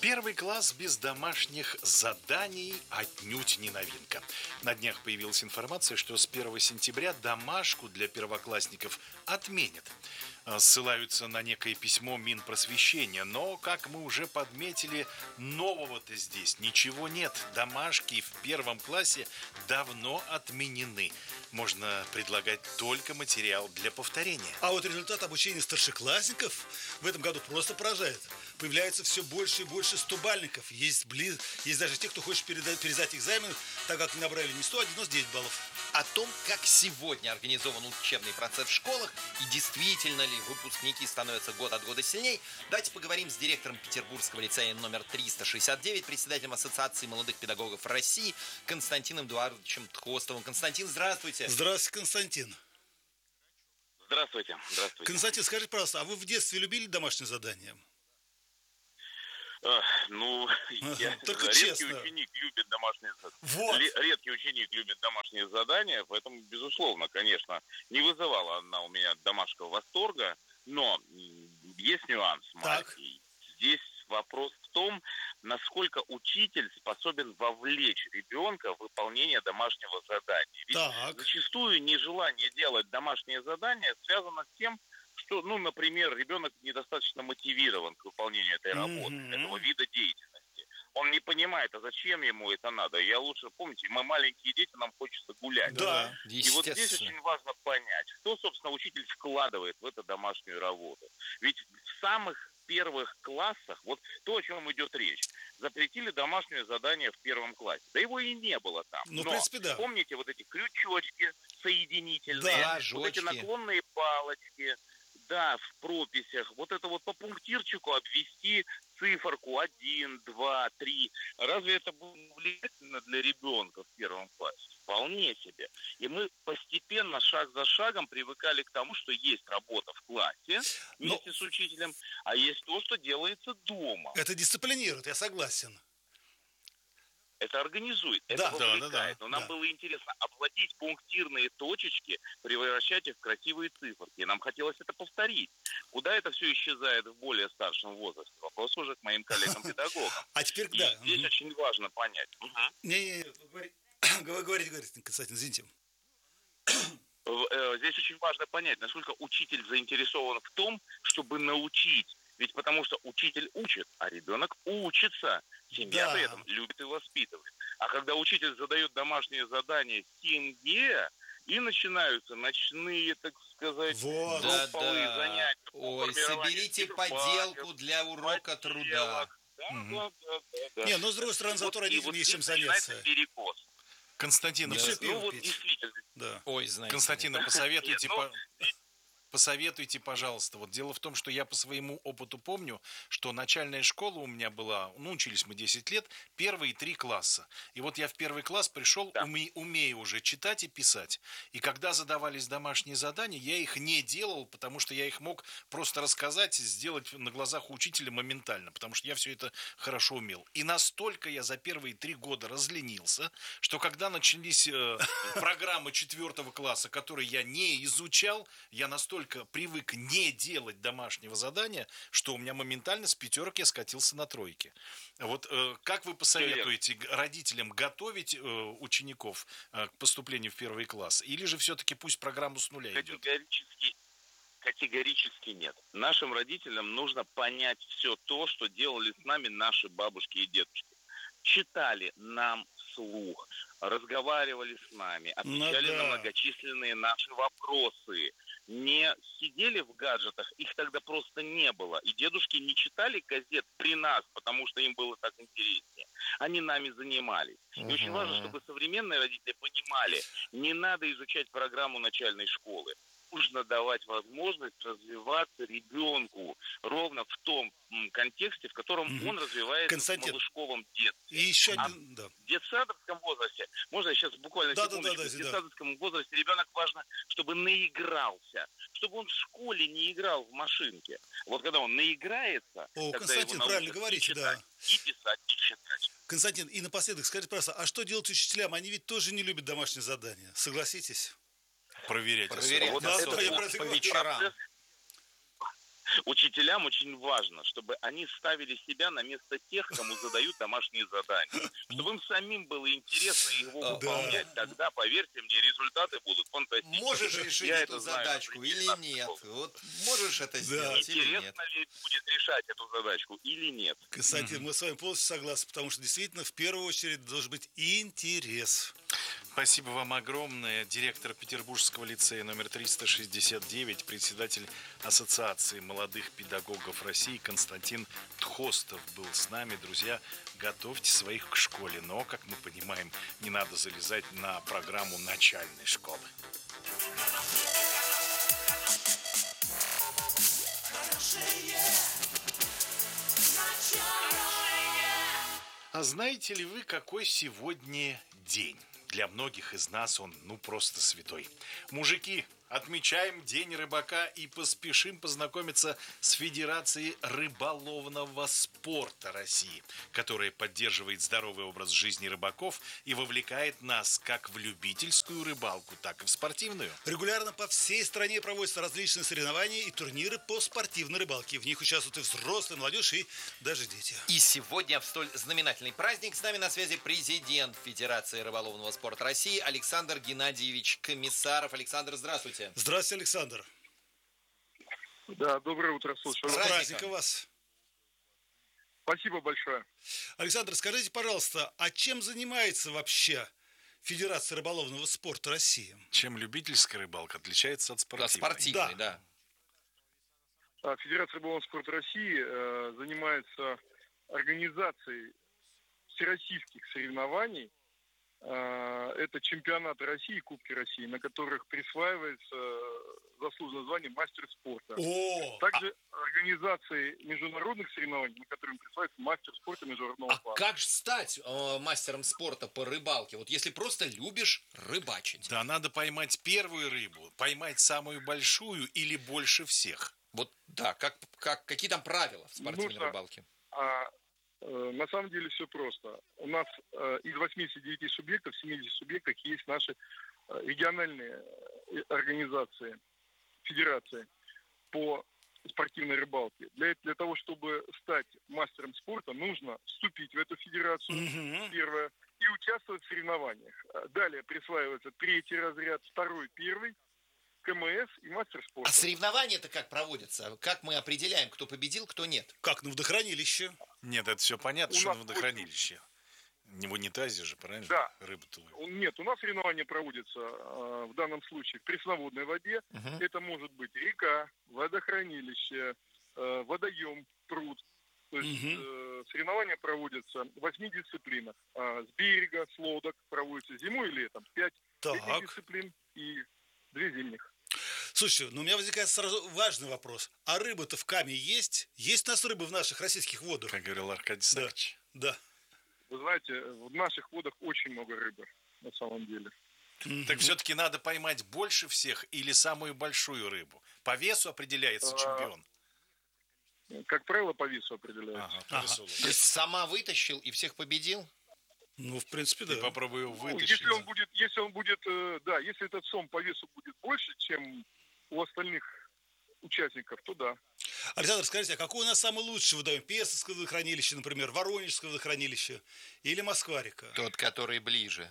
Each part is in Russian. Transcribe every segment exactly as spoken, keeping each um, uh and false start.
Первый класс без домашних заданий отнюдь не новинка. На днях появилась информация, что с первого сентября домашку для первоклассников отменят. Э, Ссылаются на некое письмо Минпросвещения, но, как мы уже подметили, нового-то здесь ничего нет. Домашки в первом классе давно отменены. Можно предлагать только материал для повторения. А вот результат обучения старшеклассников в этом году просто поражает. Появляется все больше и больше стобальников. Есть, близ... Есть даже те, кто хочет передать, пересдать экзамен, так как набрали не сто, а девяносто девять баллов. О том, как сегодня организован учебный процесс в школах и действительно ли выпускники становятся год от года сильнее, давайте поговорим с директором Петербургского лицея номер триста шестьдесят девять, председателем Ассоциации молодых педагогов России Константином Эдуардовичем Тхостовым. Константин, здравствуйте. Здравствуйте, Константин. Здравствуйте, здравствуйте. Константин, скажите, пожалуйста, а вы в детстве любили домашние задания? А, ну, я Только редкий честно. ученик любит домашние задания. Вот. Редкий ученик любит домашние задания, поэтому, безусловно, конечно, не вызывала она у меня домашнего восторга, но м, есть нюанс маленький. Здесь вопрос в том, насколько учитель способен вовлечь ребенка в выполнение домашнего задания. Ведь Так. зачастую нежелание делать домашнее задание связано с тем, что, ну, например, ребенок недостаточно мотивирован к выполнению этой работы, Мгм. этого вида деятельности. Он не понимает, а зачем ему это надо. Я лучше, помните, мы маленькие дети, нам хочется гулять. Да. И вот здесь очень важно понять, что, собственно, учитель вкладывает в эту домашнюю работу. Ведь в самых первых классах, вот то, о чем идет речь, запретили домашнее задание в первом классе. Да его и не было там. Ну, в Но принципе, да. помните вот эти крючочки соединительные, Да, вот эти жёчки. наклонные палочки, да, в прописях, вот это вот по пунктирчику обвести циферку один, два, три. Разве это было влиятельно для ребенка в первом классе? Вполне себе. И мы постепенно, шаг за шагом привыкали к тому, что есть работа в классе Но- вместе с учителем, а есть то, что делается дома. Это дисциплинирует, я согласен. Это организует, Да, это да, вовлекает. да, да, Но нам да. было интересно обводить пунктирные точечки, превращать их в красивые циферки. И нам хотелось это повторить. Куда это все исчезает в более старшем возрасте? Вопрос уже к моим коллегам-педагогам. А теперь, И да. здесь Мгм. очень важно понять. Мгм. Не-не-не, вы говори- вы говорите, говорите, Константин, извините. В- э, Здесь очень важно понять, насколько учитель заинтересован в том, чтобы научить. Ведь потому что учитель учит, а ребенок учится. Семья Да. при этом любит и воспитывает. А когда учитель задает домашние задания семье, и начинаются ночные, так сказать, Вот. Да, групповые да. занятия по Ой, формированию соберите фидбэков, поделку для урока труда. поделок. Да, Мгм. да, да, да, да. Не, ну, с другой стороны, И зато вот- и родителям вот есть чем здесь начинается заняться. перекос. Константина, Не пос- все Ну пиво вот пить. действительно. Да. Ой, знаете. Константина, посоветуйте, Нет, ну, по- посоветуйте, пожалуйста. Вот дело в том, что я по своему опыту помню, что начальная школа у меня была, ну, учились мы десять лет, первые три класса. И вот я в первый класс пришел, Да. уме- умею уже читать и писать. И когда задавались домашние задания, я их не делал, потому что я их мог просто рассказать, сделать на глазах у учителя моментально, потому что я все это хорошо умел. И настолько я за первые три года разленился, что когда начались э, программы четвертого класса, которые я не изучал, я настолько привык не делать домашнего задания, что у меня моментально с пятерок я скатился на тройки. Вот э, как вы посоветуете г- родителям готовить э, учеников э, к поступлению в первый класс? Или же все-таки пусть программу с нуля идет? Категорически, категорически нет. Нашим родителям нужно понять все то, что делали с нами наши бабушки и дедушки. Читали нам вслух, разговаривали с нами, отвечали да. на многочисленные наши вопросы. Не сидели в гаджетах, их тогда просто не было. И дедушки не читали газет при нас, потому что им было так интереснее. Они нами занимались. И очень Мгм. важно, чтобы современные родители понимали, не надо изучать программу начальной школы. Нужно давать возможность развиваться ребенку ровно в том м, контексте, в котором Мгм. он развивается Константин. в малышковом детстве. И еще А один, да. В детсадовском возрасте, можно я сейчас буквально Да, да, секундочку, да, да, в да. детсадовском возрасте ребенок важно, чтобы наигрался, чтобы он в школе не играл в машинке. Вот когда он наиграется, О, тогда Константин, его правильно научат говорите, и читать, да. и писать, и считать. Константин, и напоследок, скажите, пожалуйста, а что делать учителям? Они ведь тоже не любят домашние задания. Согласитесь? Проверять. Проверять. Вот Да, это да, я вот про это по говорю. вечерам. Учителям очень важно, чтобы они ставили себя на место тех, кому задают домашние задания. Чтобы им самим было интересно его А, выполнять. да. Тогда, поверьте мне, результаты будут фантастические. Можешь решить Я эту это знаю, задачку например, или из нет? школы. Вот можешь это Да. сделать или нет? Интересно ли будет решать эту задачку или нет? Кстати, мы с вами полностью согласны, потому что действительно в первую очередь должен быть интерес. Спасибо вам огромное. Директор Петербургского лицея номер триста шестьдесят девять, председатель Ассоциации молодых педагогов России Константин Тхостов был с нами. Друзья, готовьте своих к школе. Но, как мы понимаем, не надо залезать на программу начальной школы. А знаете ли вы, какой сегодня день? Для многих из нас он, ну, просто святой. Мужики, отмечаем День рыбака и поспешим познакомиться с Федерацией рыболовного спорта России, которая поддерживает здоровый образ жизни рыбаков и вовлекает нас как в любительскую рыбалку, так и в спортивную. Регулярно по всей стране проводятся различные соревнования и турниры по спортивной рыбалке. В них участвуют и взрослые, молодежь, и даже дети. И сегодня в столь знаменательный праздник с нами на связи президент Федерации рыболовного спорта России Александр Геннадьевич Комиссаров. Александр, здравствуйте. Здравствуйте, Александр. Да, доброе утро, слушаю. С праздником. праздником вас. Спасибо большое. Александр, скажите, пожалуйста, а чем занимается вообще Федерация рыболовного спорта России? Чем любительская рыбалка отличается от Да, спортивной? спортивный, да. А, Федерация рыболовного спорта России э, занимается организацией всероссийских соревнований. Э, это чемпионаты России, Кубки России, на которых присваивается э, заслуженное звание мастер спорта. О, Также организации международных соревнований, на которых присваивается мастер спорта международного А класса. как же стать э, мастером спорта по рыбалке? Вот если просто любишь рыбачить. Да, надо поймать первую рыбу, поймать самую большую или больше всех. Вот да, как, как, какие там правила в спортивной Нужно- рыбалке? А э, на самом деле все просто. У нас э, из восьмидесяти девяти субъектов, в семидесяти субъектах есть наши э, региональные э, организации, федерации по спортивной рыбалке. Для, для того, чтобы стать мастером спорта, нужно вступить в эту федерацию, мгм. первое, и участвовать в соревнованиях. А Далее присваивается третий разряд, второй, первый, КМС и мастер спорта. А соревнования-то как проводятся? Как мы определяем, кто победил, кто нет? Как на водохранилище? Нет, это все понятно, У что нас на водохранилище. Не в унитазе же, правильно? Да. Рыба-то ловит. Нет, у нас соревнования проводятся э, в данном случае в пресноводной воде. Мгм. Это может быть река, водохранилище, э, водоем, пруд. То есть Мгм. э, соревнования проводятся в восьми дисциплинах. А, с берега, с лодок проводятся зимой и летом. Пять летних Так. дисциплин и две зимних. Слушайте, ну у меня возникает сразу важный вопрос. А рыба-то в Каме есть? Есть у нас рыбы в наших российских водах? Как говорил Аркадий Да. Сакович. Да. Вы знаете, в наших водах очень много рыбы, на самом деле. Так все-таки надо поймать больше всех или самую большую рыбу? По весу определяется А, чемпион. Как правило, по весу определяется. Ага, по Ага. весу. То есть сама вытащил и всех победил? Ну, в принципе, Ты да. попробуй его Ну, вытащить. если он будет, если он будет, э, да, если этот сом по весу будет больше, чем у остальных участников, то да. Александр, скажите, а какой у нас самый лучший водоем? Песовское водохранилище, например, Воронежское водохранилище или Москва-река? Тот, который ближе.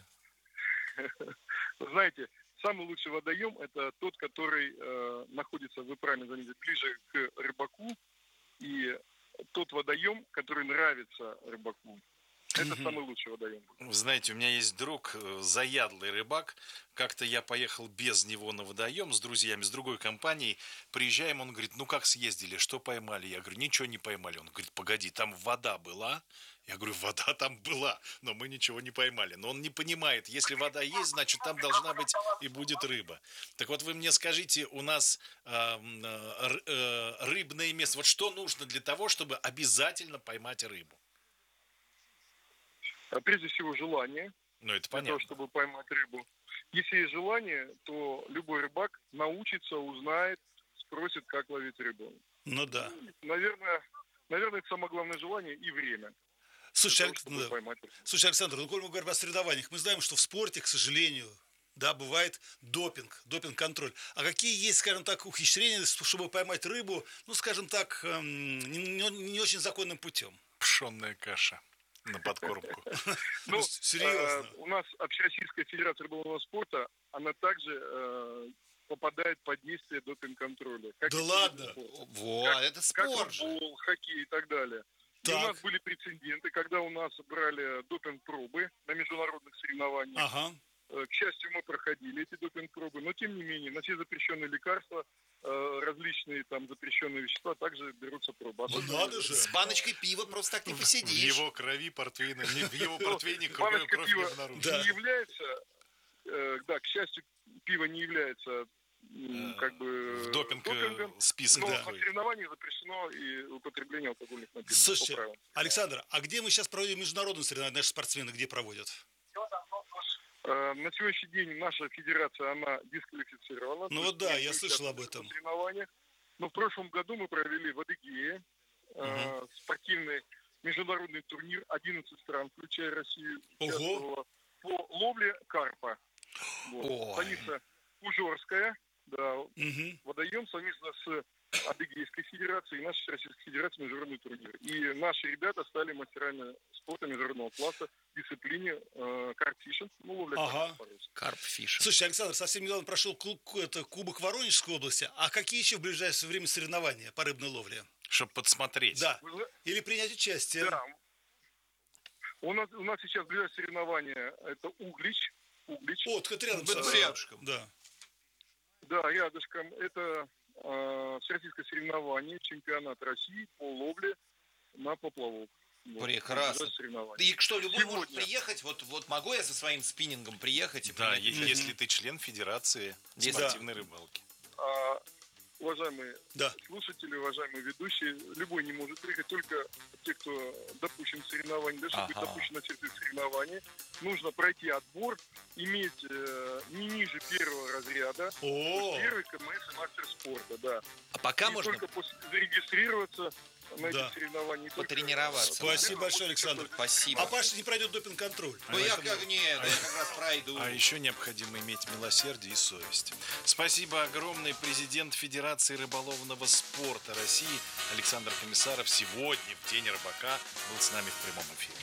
Вы знаете, самый лучший водоем это тот, который э, находится, вы правильно заметили, ближе к рыбаку, и тот водоем, который нравится рыбаку. Это самый лучший водоем. Вы знаете, у меня есть друг, э, заядлый рыбак. Как-то я поехал без него на водоем с друзьями, с другой компанией. Приезжаем, он говорит, ну как съездили, что поймали? Я говорю, ничего не поймали. Он говорит, погоди, там вода была? Я говорю, вода там была, но мы ничего не поймали. Но он не понимает, если вода есть, значит там должна быть и будет рыба. Так вот вы мне скажите, у нас э, э, р- э, рыбное место, вот что нужно для того, чтобы обязательно поймать рыбу? А прежде всего желание, Ну это для того, понятно. чтобы поймать рыбу. Если есть желание, то любой рыбак научится, узнает, спросит, как ловить рыбу. Ну да. Наверное, наверное, это самое главное желание и время. Слушай, Для того, Алекс- чтобы да. поймать рыбу. Слушай, Александр, ну коль мы говорим о соревнованиях, мы знаем, что в спорте, к сожалению, да, бывает допинг, допинг-контроль. А какие есть, скажем так, ухищрения, чтобы поймать рыбу, ну, скажем так, эм, не, не- не очень законным путем? Пшенная каша на подкормку. Ну, Ну, серьезно. э, у нас Общероссийская федерация рыболовного спорта, она также э, попадает под действие допинг-контроля. Как Да и все ладно? виды спорта. Вот, это Как спор же. футбол, хоккей и так далее. И у Так. нас были прецеденты, когда у нас брали допинг-пробы на международных соревнованиях. Ага. Э, К счастью, мы проходили эти допинг-пробы, но тем не менее на все запрещенные лекарства, э, различные там запрещенные вещества также берутся пробы. Ну, Особенно- надо же. С баночкой пива просто так не В посидишь. его крови портвейна, не- в его Ну, портвейне кровь баночка кровь не пива обнаружена. Да. не является, э, да, к счастью, пиво не является м, Э, как бы В допинг э, допингом, список но на такой. соревнованиях запрещено и употребление алкогольных напитков. Слушайте, по правилам. Александр, а где мы сейчас проводим международные соревнования? Наши спортсмены где проводят? Э, На сегодняшний день наша федерация, она дисквалифицирована. Ну То вот есть да, мы не я слышал об участвуем этом. в соревнованиях. Но в прошлом году мы провели в Адыгее э, спортивный международный турнир. одиннадцать стран, включая Россию, Ого. участвовало по ловле карпа. Вот. Ой. Станица Ужорская, да, Мгм. водоем совместно с Адыгейской федерацией и нашей Российской Федерацией международный турнир. И наши ребята стали мастерами спорта международного класса в дисциплине э, карпфишинг, ну, ловля Ага. карпа по-русски. Карпфиш. Слушайте, Александр, совсем недавно прошел ку- ку- это, Кубок Воронежской области. А какие еще в ближайшее время соревнования по рыбной ловле? Чтобы подсмотреть. Да. Вы зна- Или принять участие? Да. У нас, у нас сейчас ближайшее соревнование это Углич. Углич. О, так это рядом Это с рядышком. Да. Да, рядышком. Это э, всероссийское соревнование, чемпионат России по ловле на поплавок. Вот. Прекрасно. Ближайшее соревнование. И что, любой может Сегодня. приехать? Вот, вот могу я со своим спиннингом приехать и Да, принять е- участие? если ты член Федерации Если- спортивной рыбалки. А, уважаемые Да. слушатели, уважаемые ведущие, любой не может приехать, только те, кто допущен в соревновании. Даже чтобы быть Ага. допущен на все эти соревнования, нужно пройти отбор, иметь э, не ниже первого разряда, то О, есть первый КМС и мастер спорта, да. А пока и можно только после зарегистрироваться на Да. эти соревнования. и только, Потренироваться. э, Спасибо первый большое, будет Александр. готовиться. Спасибо. а Паша не пройдет допинг-контроль. Ну, я как нет, я как раз пройду. А еще необходимо иметь милосердие и совесть. Спасибо огромное. Президент Федерации рыболовного спорта России Александр Комиссаров сегодня, в День рыбака, был с нами в прямом эфире.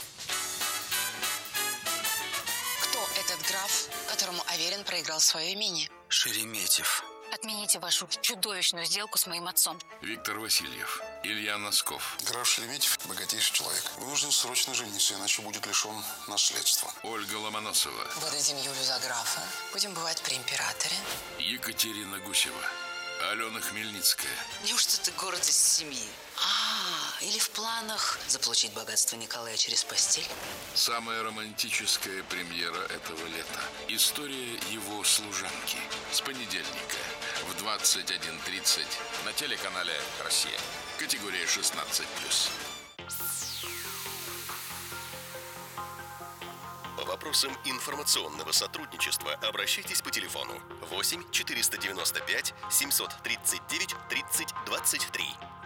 Кто этот граф, которому Аверин проиграл свое имение? Шереметьев. Отмените вашу чудовищную сделку с моим отцом. Виктор Васильев, Илья Носков, Граф Шереметьев – богатейший человек. Вынужден срочно жениться, иначе будет лишен наследства. Ольга Ломоносова, Выдадим Юлю за графа. Будем бывать при императоре. Екатерина Гусева, Алена Хмельницкая, Неужто ты гордость семьи? А, или в планах заполучить богатство Николая через постель? самая романтическая премьера этого лета. История его служанки. С понедельника в двадцать один тридцать на телеканале «Россия». Категория шестнадцать плюс. По вопросам информационного сотрудничества обращайтесь по телефону восемь четыреста девяносто пять семьсот тридцать девять тридцать двадцать три.